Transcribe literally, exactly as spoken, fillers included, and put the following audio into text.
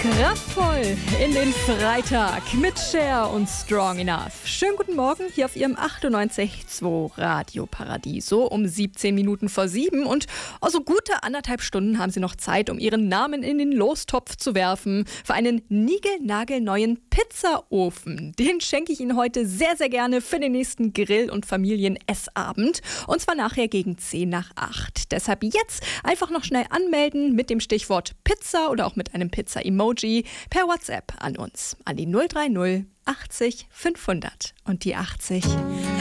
Kraftvoll in den Freitag mit Cher und Strong Enough. Schönen guten Morgen hier auf Ihrem achtundneunzig Komma zwei Radio Paradiso um siebzehn Minuten vor sieben. Und also gute anderthalb Stunden haben Sie noch Zeit, um Ihren Namen in den Lostopf zu werfen für einen niegelnagelneuen Pizzaofen. Den schenke ich Ihnen heute sehr, sehr gerne für den nächsten Grill- und Familienessabend. Und zwar nachher gegen zehn nach acht. Deshalb jetzt einfach noch schnell anmelden mit dem Stichwort Pizza oder auch mit einem Pizza-Emoji per WhatsApp an uns. An die null drei null achtzig fünfhundert und die achtzig.